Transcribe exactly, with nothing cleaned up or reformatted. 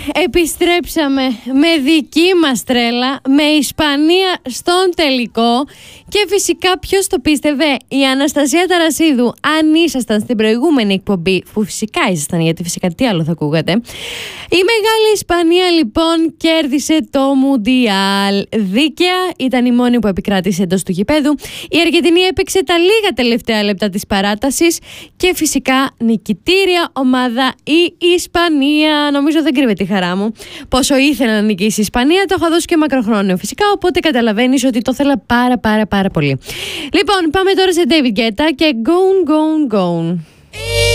επιστρέψαμε με δική μας τρέλα, με Ισπανία στον τελικό. Και φυσικά ποιος το πίστευε, η Αναστασία Ταρασίδου. Αν ήσασταν στην προηγούμενη εκπομπή, που φυσικά ήσασταν, γιατί φυσικά τι άλλο θα ακούγατε, η μεγάλη Ισπανία λοιπόν κέρδισε το Μουντιάλ. Δίκαια, ήταν η μόνη που επικράτησε εντός του γηπέδου. Η Αργεντινή έπαιξε τα λίγα τελευταία λεπτά της παράτασης και φυσικά νικητήρια ομάδα η Ισπανία. Νομίζω δεν κρύβεται η χαρά μου πόσο ήθελα να νικήσει η Ισπανία. Το έχω δώσει και μακροχρόνιο φυσικά, οπότε καταλαβαίνεις ότι το ήθελα πάρα πάρα πάρα πολύ. Λοιπόν, πάμε τώρα σε David Guetta και Gone Gone Gone.